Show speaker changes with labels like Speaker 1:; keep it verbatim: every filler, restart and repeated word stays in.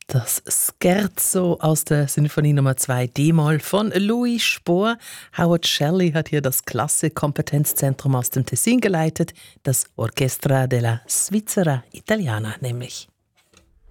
Speaker 1: Das Scherzo aus der Sinfonie Nummer zwei D-Moll von Louis Spohr. Howard Shelley hat hier das Klasse-Kompetenzzentrum aus dem Tessin geleitet, das Orchestra della Svizzera Italiana nämlich.